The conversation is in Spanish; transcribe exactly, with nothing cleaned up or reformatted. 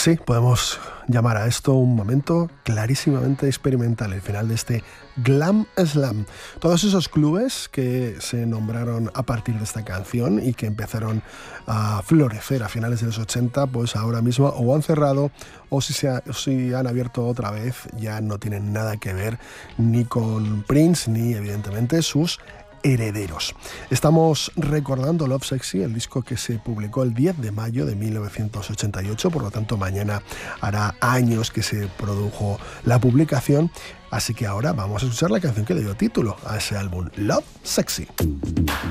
Sí, podemos llamar a esto un momento clarísimamente experimental, el final de este Glam Slam. Todos esos clubes que se nombraron a partir de esta canción y que empezaron a florecer a finales de los ochenta, pues ahora mismo o han cerrado o si, se ha, si han abierto otra vez, ya no tienen nada que ver ni con Prince ni evidentemente sus herederos. Estamos recordando Love Sexy, el disco que se publicó el diez de mayo de mil novecientos ochenta y ocho, por lo tanto mañana hará años que se produjo la publicación, así que ahora vamos a escuchar la canción que le dio título a ese álbum, Love Sexy.